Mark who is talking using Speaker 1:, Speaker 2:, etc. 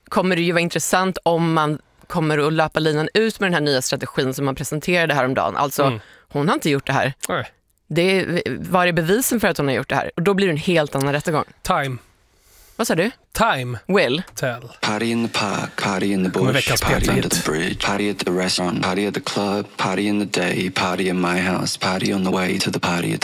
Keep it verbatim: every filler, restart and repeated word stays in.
Speaker 1: kommer det ju vara intressant om man kommer att löpa linan ut med den här nya strategin som man presenterade häromdagen. Alltså, mm. hon har inte gjort det här.
Speaker 2: Nej.
Speaker 1: Det är, var är bevisen för att hon har gjort det här? Och då blir det en helt annan rättegång.
Speaker 2: Time.
Speaker 1: Vad sa du?
Speaker 2: Time.
Speaker 1: Will.
Speaker 2: Tell.
Speaker 3: Party in the park, party in the bush, party at the bridge, party at the restaurant, party at the club, party in the day, party in my house, party on the way to the party.